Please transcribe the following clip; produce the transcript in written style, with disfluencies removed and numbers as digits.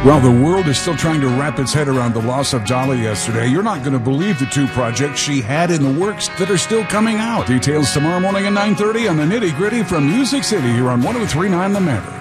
While the world is still trying to wrap its head around the loss of Dolly yesterday, you're not going to believe the two projects she had in the works that are still coming out. Details tomorrow morning at 9:30 on the Nitty Gritty from Music City here on 103.9 The Maverick.